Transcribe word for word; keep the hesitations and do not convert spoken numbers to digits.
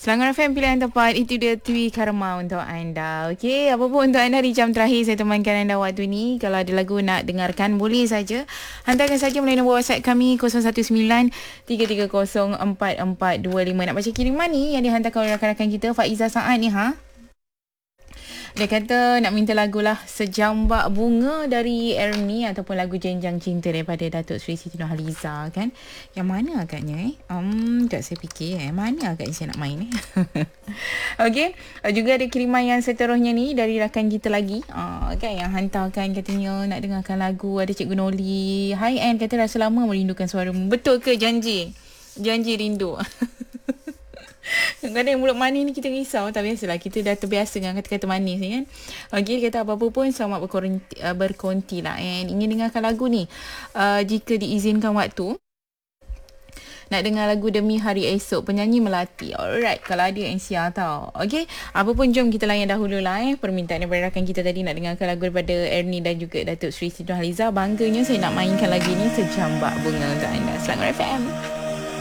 Selangor F M pilihan tepat. Itu dia Twi Karma untuk anda. Okey, apa pun untuk anda di jam terakhir saya temankan anda waktu ni. Kalau ada lagu nak dengarkan, boleh saja hantarkan saja melalui nombor WhatsApp kami kosong satu sembilan tiga tiga kosong empat empat dua lima. Nak baca kiriman ni yang dihantarkan oleh rakan-rakan kita Faiza Saad ni ha. Dia kata nak minta lagu lah Sejambak Bunga dari Ernie ataupun lagu Jenjang Cinta daripada Datuk Seri Siti Nurhaliza kan. Yang mana agaknya eh? Um, tak saya fikir eh. Mana agaknya saya nak main eh? Okey. Juga ada kiriman yang seterusnya ni dari rakan kita lagi. Uh, kan yang hantarkan katanya nak dengarkan lagu. Ada Cikgu Noli. Hi Ann kata rasa lama merindukan suaramu. Betul ke janji? Janji rindu. Kadang-kadang mulut manis ni kita risau. Tak biasalah. Kita dah terbiasa dengan kata-kata manis ni kan. Okey, dia kata apa-apa pun selamat berkonti, uh, berkonti lah. And ingin dengarkan lagu ni. Uh, jika diizinkan waktu. Nak dengar lagu Demi Hari Esok. Penyanyi Melati. Alright. Kalau ada N C R tau. Okey. Apa pun jom kita layan dahulu lah eh. Permintaan daripada rakan kita tadi nak dengarkan lagu daripada Ernie dan juga Datuk Seri Siti Nurhaliza. Bangganya saya nak mainkan lagi ni Sejambak Bunga untuk anda. Selangor F M.